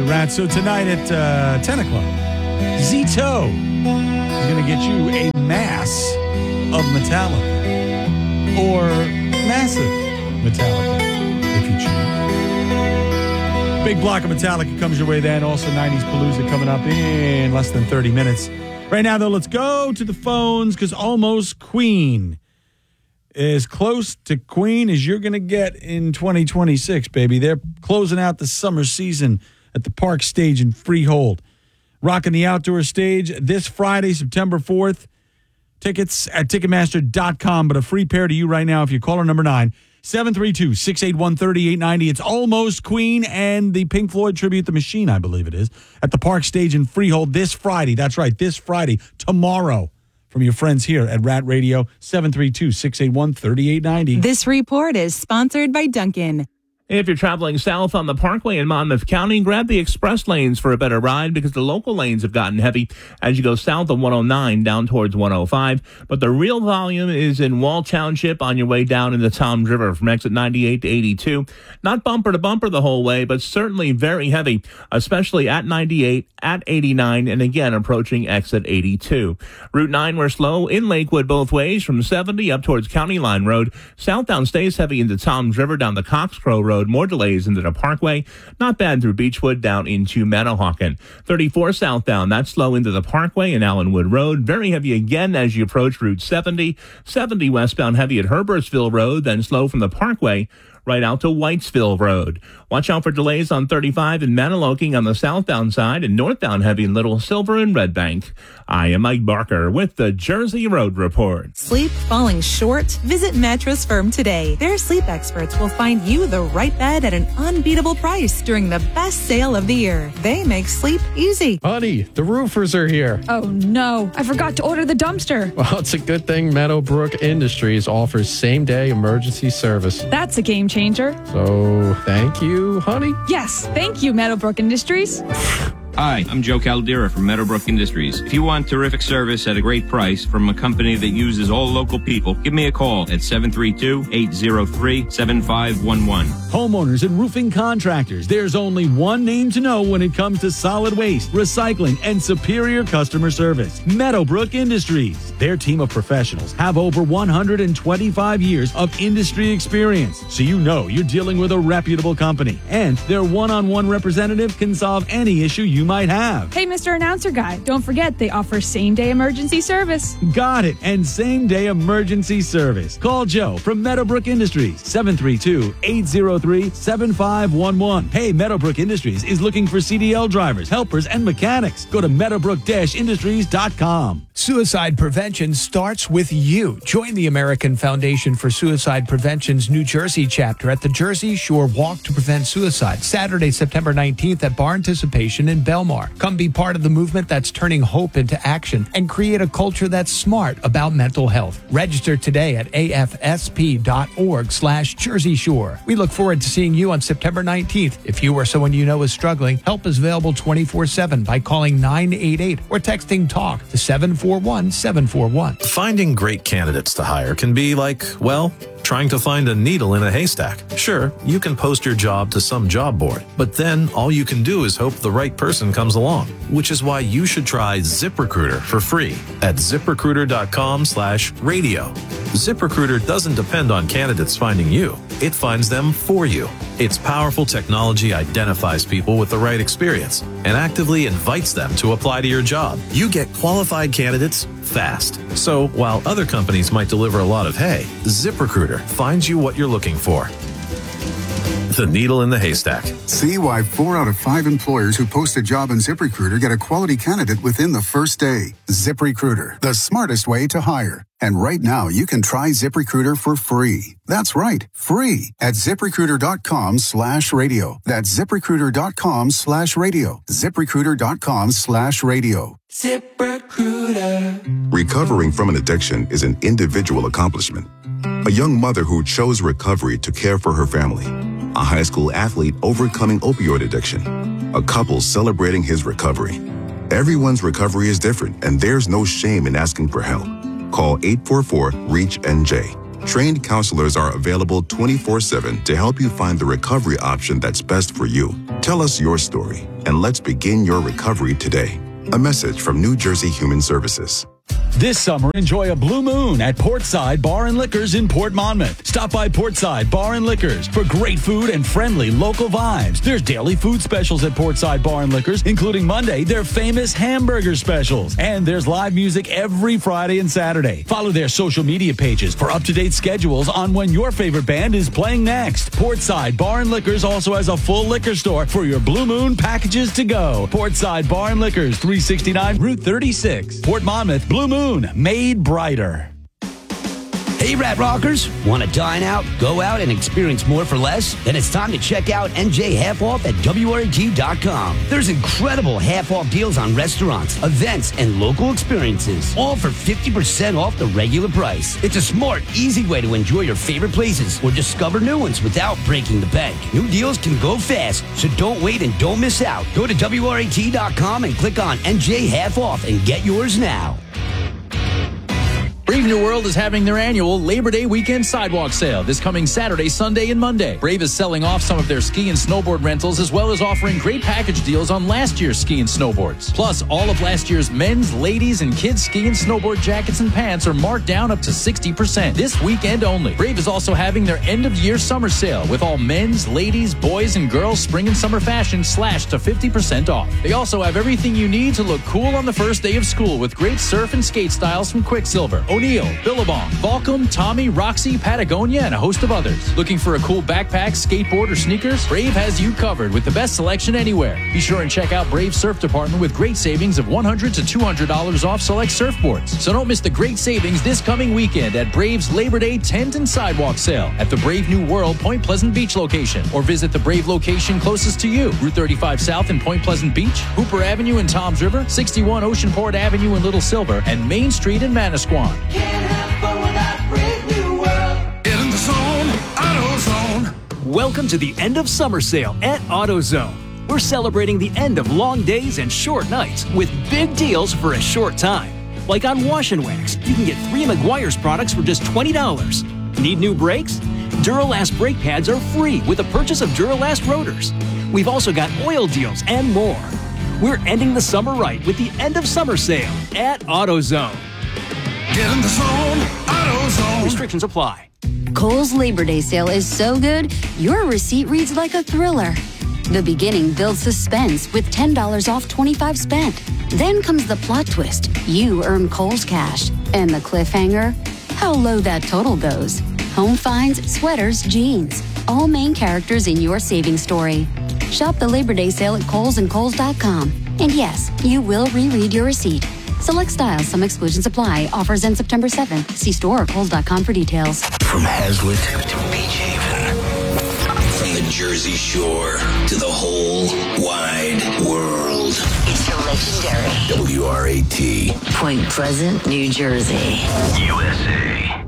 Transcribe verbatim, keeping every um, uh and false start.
the Rat. So tonight at uh, ten o'clock, Zito is going to get you a mass of Metallica. Or massive Metallica, if you choose. Big block of Metallica comes your way then. Also nineties Palooza coming up in less than thirty minutes. Right now, though, let's go to the phones because Almost Queen is close to Queen as you're going to get in twenty twenty-six, baby. They're closing out the summer season at the Park Stage in Freehold. Rocking the outdoor stage this Friday, September fourth. Tickets at Ticketmaster dot com, but a free pair to you right now if you call our number nine, seven three two, six eight one, three eight nine zero. It's Almost Queen and the Pink Floyd tribute, The Machine, I believe it is, at the Park Stage in Freehold this Friday. That's right, this Friday, tomorrow. From your friends here at Rat Radio, seven three two, six eight one, three eight nine zero. This report is sponsored by Dunkin'. If you're traveling south on the Parkway in Monmouth County, grab the express lanes for a better ride because the local lanes have gotten heavy as you go south of one oh nine down towards one oh five. But the real volume is in Wall Township on your way down in the Toms River from exit ninety-eight to eighty-two. Not bumper to bumper the whole way, but certainly very heavy, especially at ninety-eight, at eighty-nine, and again approaching exit eighty-two. Route nine, we're slow in Lakewood both ways from seventy up towards County Line Road. Southbound stays heavy into Toms River down the Coxcrow Road. More delays into the Parkway. Not bad through Beechwood down into Manahawkin. thirty-four southbound, that's slow into the Parkway and Allenwood Road. Very heavy again as you approach Route seventy. seventy westbound heavy at Herbertsville Road, then slow from the Parkway right out to Whitesville Road. Watch out for delays on thirty-five in Maniloking on the southbound side and northbound heavy in Little Silver and Red Bank. I am Mike Barker with the Jersey Road Report. Sleep falling short? Visit Mattress Firm today. Their sleep experts will find you the right bed at an unbeatable price during the best sale of the year. They make sleep easy. Honey, the roofers are here. Oh no, I forgot to order the dumpster. Well, it's a good thing Meadowbrook Industries offers same-day emergency service. That's a game changer. So, thank you, honey. Yes, thank you, Meadowbrook Industries. Hi, I'm Joe Caldera from Meadowbrook Industries. If you want terrific service at a great price from a company that uses all local people, give me a call at seven three two, eight zero three, seven five one one. Homeowners and roofing contractors, there's only one name to know when it comes to solid waste, recycling, and superior customer service. Meadowbrook Industries. Their team of professionals have over one hundred twenty-five years of industry experience, so you know you're dealing with a reputable company. And their one-on-one representative can solve any issue you might have. Hey, Mister Announcer Guy, don't forget they offer same-day emergency service. Got it, and same-day emergency service. Call Joe from Meadowbrook Industries, seven three two, eight zero three, seven five one one. Hey, Meadowbrook Industries is looking for C D L drivers, helpers, and mechanics. Go to meadowbrook industries dot com. Suicide prevention starts with you. Join the American Foundation for Suicide Prevention's New Jersey chapter at the Jersey Shore Walk to Prevent Suicide, Saturday, September nineteenth at Bar Anticipation in Belmar. Come be part of the movement that's turning hope into action and create a culture that's smart about mental health. Register today at afsp.org slash Jersey Shore. We look forward to seeing you on September nineteenth. If you or someone you know is struggling, help is available twenty-four seven by calling nine eight eight or texting TALK to seven four one seven four one. Finding great candidates to hire can be like, well, trying to find a needle in a haystack. Sure, you can post your job to some job board, but then all you can do is hope the right person comes along, which is why you should try ZipRecruiter for free at ZipRecruiter.com slash radio. ZipRecruiter doesn't depend on candidates finding you. It finds them for you. Its powerful technology identifies people with the right experience and actively invites them to apply to your job. You get qualified candidates fast. So while other companies might deliver a lot of hay, ZipRecruiter finds you what you're looking for. The needle in the haystack. See why four out of five employers who post a job on ZipRecruiter get a quality candidate within the first day. ZipRecruiter, the smartest way to hire. And right now, you can try ZipRecruiter for free. That's right, free at ZipRecruiter.com slash radio. That's ZipRecruiter.com slash radio. ZipRecruiter.com slash radio. ZipRecruiter. Recovering from an addiction is an individual accomplishment. A young mother who chose recovery to care for her family. A high school athlete overcoming opioid addiction. A couple celebrating his recovery. Everyone's recovery is different, and there's no shame in asking for help. Call eight four four, REACH N J. Trained counselors are available twenty-four seven to help you find the recovery option that's best for you. Tell us your story, and let's begin your recovery today. A message from New Jersey Human Services. This summer, enjoy a blue moon at Portside Bar and Liquors in Port Monmouth. Stop by Portside Bar and Liquors for great food and friendly local vibes. There's daily food specials at Portside Bar and Liquors, including Monday, their famous hamburger specials. And there's live music every Friday and Saturday. Follow their social media pages for up-to-date schedules on when your favorite band is playing next. Portside Bar and Liquors also has a full liquor store for your Blue Moon packages to go. Portside Bar and Liquors, three sixty-nine Route thirty-six. Port Monmouth, Blue Moon, made brighter. Hey, Rat Rockers, want to dine out, go out, and experience more for less? Then it's time to check out N J Half Off at W R A T dot com. There's incredible half-off deals on restaurants, events, and local experiences, all for fifty percent off the regular price. It's a smart, easy way to enjoy your favorite places or discover new ones without breaking the bank. New deals can go fast, so don't wait and don't miss out. Go to W R A T dot com and click on N J Half Off and get yours now. Brave New World is having their annual Labor Day weekend sidewalk sale this coming Saturday, Sunday, and Monday. Brave is selling off some of their ski and snowboard rentals as well as offering great package deals on last year's ski and snowboards. Plus, all of last year's men's, ladies, and kids ski and snowboard jackets and pants are marked down up to sixty percent this weekend only. Brave is also having their end-of-year summer sale with all men's, ladies, boys, and girls spring and summer fashion slashed to fifty percent off. They also have everything you need to look cool on the first day of school with great surf and skate styles from Quicksilver, O'Neill, Billabong, Volcom, Tommy, Roxy, Patagonia, and a host of others. Looking for a cool backpack, skateboard, or sneakers? Brave has you covered with the best selection anywhere. Be sure and check out Brave's Surf Department with great savings of one hundred dollars to two hundred dollars off select surfboards. So don't miss the great savings this coming weekend at Brave's Labor Day Tent and Sidewalk Sale at the Brave New World Point Pleasant Beach location, or visit the Brave location closest to you. Route thirty-five South in Point Pleasant Beach, Hooper Avenue in Toms River, sixty-one Oceanport Avenue in Little Silver, and Main Street in Manasquan. Welcome to the end of summer sale at AutoZone. We're celebrating the end of long days and short nights with big deals for a short time. Like on Wash and Wax, you can get three Meguiar's products for just twenty dollars. Need new brakes? Duralast brake pads are free with the purchase of Duralast rotors. We've also got oil deals and more. We're ending the summer right with the end of summer sale at AutoZone. Get in the zone, AutoZone. Restrictions apply. Kohl's Labor Day sale is so good, your receipt reads like a thriller. The beginning builds suspense with ten dollars off twenty-five spent. Then comes the plot twist. You earn Kohl's cash. And the cliffhanger? How low that total goes. Home finds, sweaters, jeans. All main characters in your saving story. Shop the Labor Day sale at Kohl's and Kohl's dot com. And yes, you will reread your receipt. Select styles, some exclusions apply. Offers end September seventh. See store or Kohl's dot com for details. From Hazlitt to Beach Haven, from the Jersey Shore to the whole wide world. It's the legendary W R A T. Point Pleasant, New Jersey. U S A.